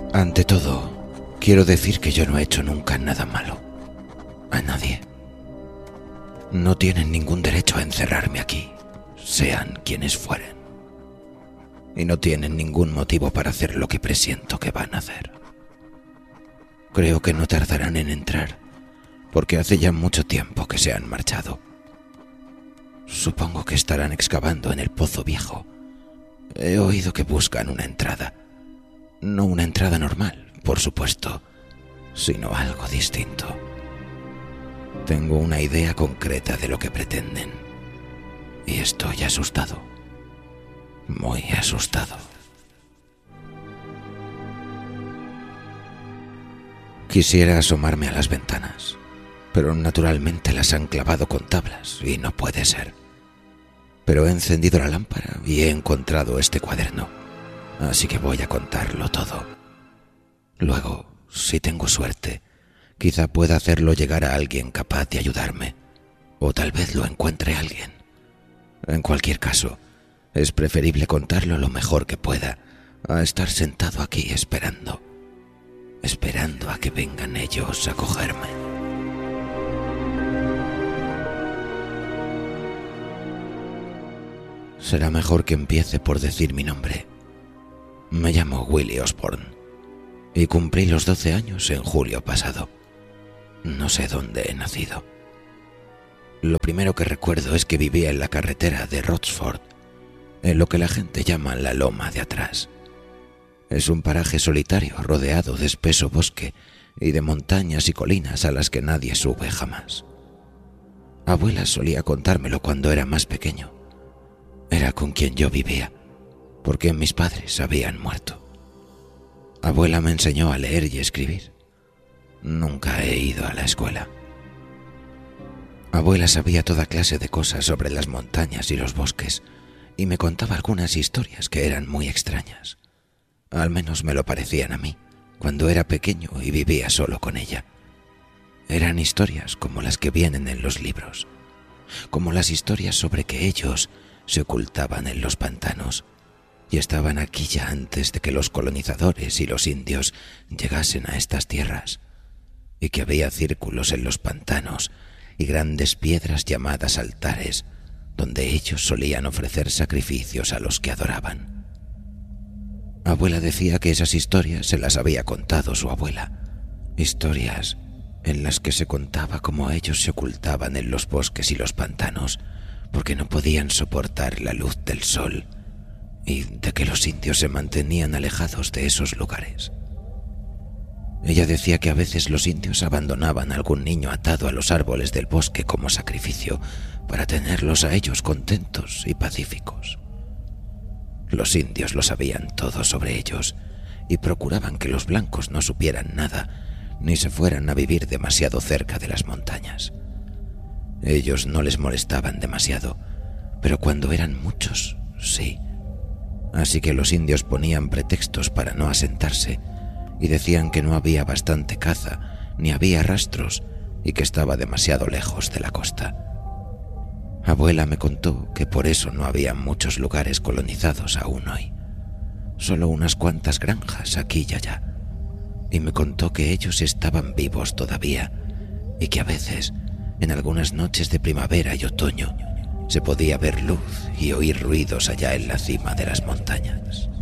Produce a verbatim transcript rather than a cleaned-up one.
Ante todo, quiero decir que yo no he hecho nunca nada malo. A nadie. No tienen ningún derecho a encerrarme aquí, sean quienes fueren. Y no tienen ningún motivo para hacer lo que presiento que van a hacer. Creo que no tardarán en entrar, porque hace ya mucho tiempo que se han marchado. Supongo que estarán excavando en el pozo viejo. He oído que buscan una entrada. No una entrada normal, por supuesto, sino algo distinto. Tengo una idea concreta de lo que pretenden. Y estoy asustado. Muy asustado. Quisiera asomarme a las ventanas, pero naturalmente las han clavado con tablas y no puede ser. Pero he encendido la lámpara y he encontrado este cuaderno, así que voy a contarlo todo. Luego, si tengo suerte, quizá pueda hacerlo llegar a alguien capaz de ayudarme, o tal vez lo encuentre alguien. En cualquier caso, es preferible contarlo lo mejor que pueda, a estar sentado aquí esperando, esperando a que vengan ellos a cogerme. Será mejor que empiece por decir mi nombre. Me llamo Willie Osborne y cumplí los doce años en julio pasado. No sé dónde he nacido. Lo primero que recuerdo es que vivía en la carretera de Rochford, en lo que la gente llama la loma de atrás. Es un paraje solitario rodeado de espeso bosque y de montañas y colinas a las que nadie sube jamás. Abuela solía contármelo cuando era más pequeño. Era con quien yo vivía, porque mis padres habían muerto. Abuela me enseñó a leer y escribir. Nunca he ido a la escuela. Abuela sabía toda clase de cosas sobre las montañas y los bosques, y me contaba algunas historias que eran muy extrañas. Al menos me lo parecían a mí, cuando era pequeño y vivía solo con ella. Eran historias como las que vienen en los libros, como las historias sobre que ellos se ocultaban en los pantanos y estaban aquí ya antes de que los colonizadores y los indios llegasen a estas tierras, y que había círculos en los pantanos y grandes piedras llamadas altares, donde ellos solían ofrecer sacrificios a los que adoraban. Abuela decía que esas historias se las había contado su abuela, historias en las que se contaba cómo ellos se ocultaban en los bosques y los pantanos porque no podían soportar la luz del sol y de que los indios se mantenían alejados de esos lugares. Ella decía que a veces los indios abandonaban a algún niño atado a los árboles del bosque como sacrificio para tenerlos a ellos contentos y pacíficos. Los indios lo sabían todo sobre ellos y procuraban que los blancos no supieran nada ni se fueran a vivir demasiado cerca de las montañas. Ellos no les molestaban demasiado, pero cuando eran muchos, sí. Así que los indios ponían pretextos para no asentarse y decían que no había bastante caza, ni había rastros y que estaba demasiado lejos de la costa. Abuela me contó que por eso no había muchos lugares colonizados aún hoy, solo unas cuantas granjas aquí y allá, y me contó que ellos estaban vivos todavía y que a veces, en algunas noches de primavera y otoño, se podía ver luz y oír ruidos allá en la cima de las montañas.